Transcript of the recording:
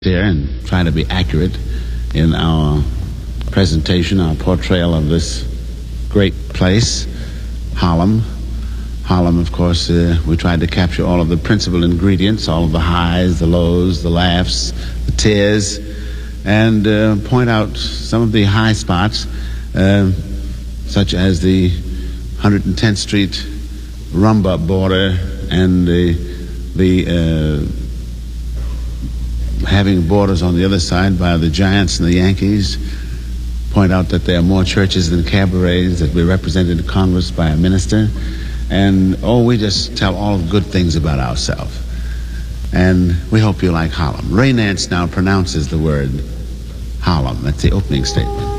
here and try to be accurate in our presentation, our portrayal of this great place, Harlem. Harlem, of course, we tried to capture all of the principal ingredients, all of the highs, the lows, the laughs, the tears, and point out some of the high spots, such as the 110th Street Rumba border and the having borders on the other side by the Giants and the Yankees. Point out that there are more churches than cabarets, that we're represented in Congress by a minister. And, we just tell all good things about ourselves. And we hope you like Harlem. Ray Nance now pronounces the word Harlem. That's the opening statement.